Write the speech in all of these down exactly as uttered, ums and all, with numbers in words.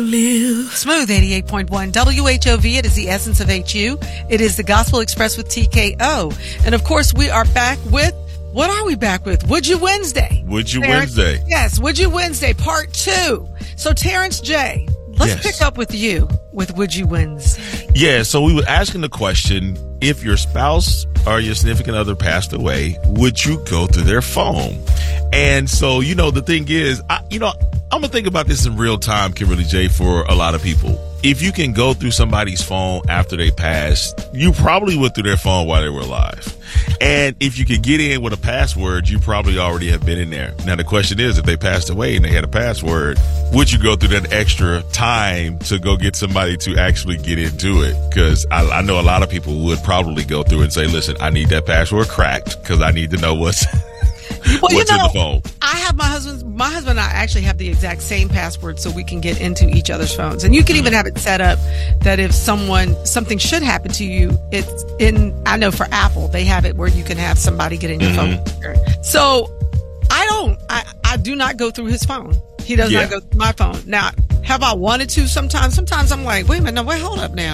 Live. Smooth eighty-eight point one W H O V. It is the essence of H U. It is the Gospel Express with T K O. And of course, we are back with, what are we back with? Would You Wednesday. Would You Terrence, Wednesday. Yes, Would You Wednesday, part two. So Terrence J., let's Yes. pick up with you with Would You Wednesday. Yeah, so we were asking the question, if your spouse or your significant other passed away, would you go through their phone? And so, you know, the thing is, I, you know, I'm going to think about this in real time, Kimberly J, for a lot of people. If you can go through somebody's phone after they passed, you probably went through their phone while they were alive. And if you could get in with a password, you probably already have been in there. Now, the question is, if they passed away and they had a password, would you go through that extra time to go get somebody to actually get into it? Because I, I know a lot of people would probably go through and say, listen, I need that password cracked because I need to know what's... Well, What's you know, in the phone? I have my husband's, my husband and I actually have the exact same password so we can get into each other's phones. And you can even have it set up that if someone, something should happen to you, it's in, I know for Apple, they have it where you can have somebody get in your Mm-hmm. phone. So I don't, I, I do not go through his phone. He does Yeah. not go through my phone. Now, have I wanted to sometimes? Sometimes I'm like, wait a minute, no, wait, hold up now.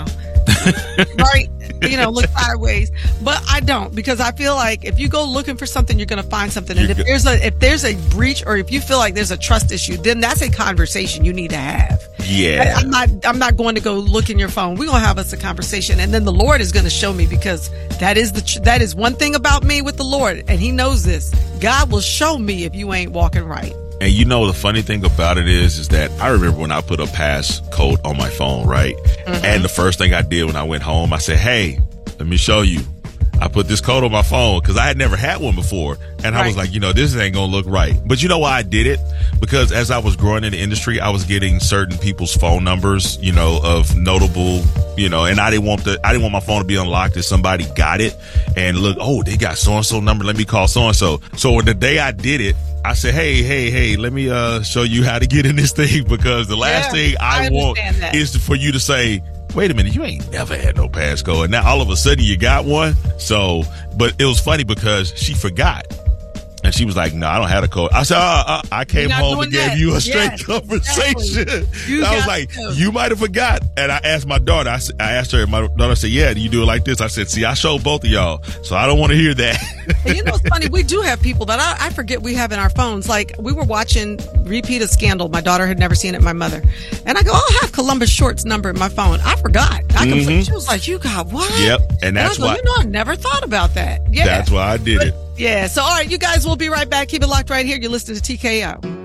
Right? You know, look sideways, but I don't, because I feel like if you go looking for something, you're going to find something. And You're if go- there's a, if there's a breach, or if you feel like there's a trust issue, then that's a conversation you need to have. Yeah. I, I'm not, I'm not going to go look in your phone. We're going to have us a conversation, and then the Lord is going to show me, because that is the, tr- that is one thing about me with the Lord. And he knows this. God will show me if you ain't walking right. And you know, the funny thing about it is, is that I remember when I put a passcode on my phone, right? Mm-hmm. And the first thing I did when I went home, I said, hey, let me show you. I put this code on my phone because I had never had one before. And I was Right. like, you know, this ain't going to look right. But you know why I did it? Because as I was growing in the industry, I was getting certain people's phone numbers, you know, of notable, you know, and I didn't want the, I didn't want my phone to be unlocked if somebody got it and look, oh, they got so-and-so number. Let me call so-and-so. So the day I did it, I said, hey, hey, hey, let me uh show you how to get in this thing, because the last Yeah, thing I, I want understand that. is for you to say, wait a minute, you ain't never had no passcode. And now all of a sudden you got one. So, but it was funny because she forgot. And she was like, no, I don't have a code. I said, uh, uh, I came You're not home and doing gave that. you a straight Yes, conversation. exactly. You I was got like, to. you might have forgot. And I asked my daughter, I, s- I asked her, and my daughter said, yeah, do you do it like this? I said, see, I showed both of y'all, so I don't want to hear that. And you know, it's funny. We do have people that I, I forget we have in our phones. Like, we were watching repeat of Scandal. My daughter had never seen it. My mother, and I go, I'll have Columbus Short's number in my phone. I forgot. I completely. She was like, "You got what?" Yep, and that's I go, why- You know, I never thought about that. Yeah, That's why I did it. yeah. So, all right, you guys, we'll be right back. Keep it locked right here. You're listening to T K O.